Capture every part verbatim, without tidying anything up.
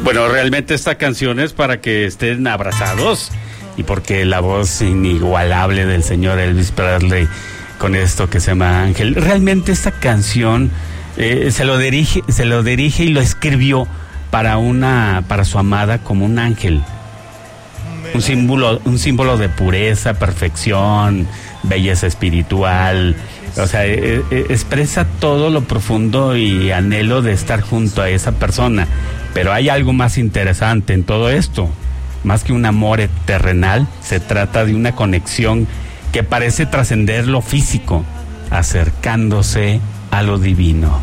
Bueno, realmente esta canción es para que estén abrazados y porque la voz inigualable del señor Elvis Presley con esto que se llama Ángel. Realmente esta canción eh, se lo dirige, se lo dirige y lo escribió para una, para su amada como un ángel, un símbolo, un símbolo de pureza, perfección, belleza espiritual. O sea, eh, eh, expresa todo lo profundo y anhelo de estar junto a esa persona. Pero hay algo más interesante en todo esto. Más que un amor terrenal, se trata de una conexión que parece trascender lo físico, acercándose a lo divino.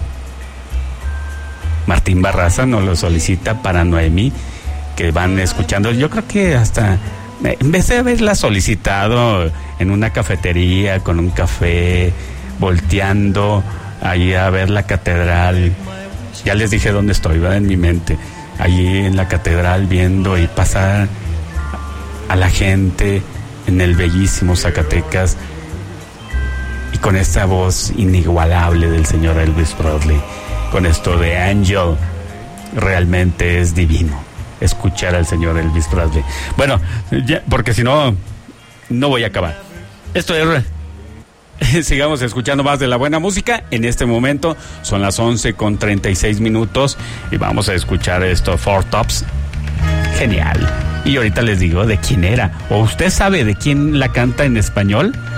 Martín Barraza nos lo solicita para Noemí, que van escuchando. Yo creo que hasta, en vez de haberla solicitado en una cafetería, con un café, volteando ahí a ver la catedral, ya les dije dónde estoy, ¿verdad? En mi mente, allí en la catedral viendo y pasar a la gente en el bellísimo Zacatecas y con esta voz inigualable del señor Elvis Presley, con esto de Angel, realmente es divino escuchar al señor Elvis Presley. Bueno, ya, porque si no, no voy a acabar. Esto es... Sigamos escuchando más de la buena música. En este momento son las once con treinta y seis minutos y vamos a escuchar esto, Four Tops. Genial. Y ahorita les digo de quién era. ¿O usted sabe de quién la canta en español?